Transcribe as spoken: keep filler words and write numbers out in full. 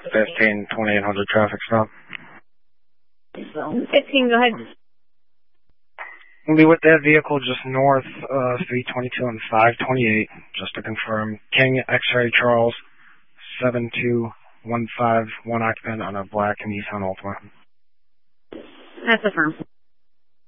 fifteen, twenty-eight hundred traffic stop. fifteen, go ahead. We'll be with that vehicle just north of three twenty-two and five twenty-eight, just to confirm. King X-Ray Charles, seven two one five, one occupant on a black Nissan Altima. That's affirmed.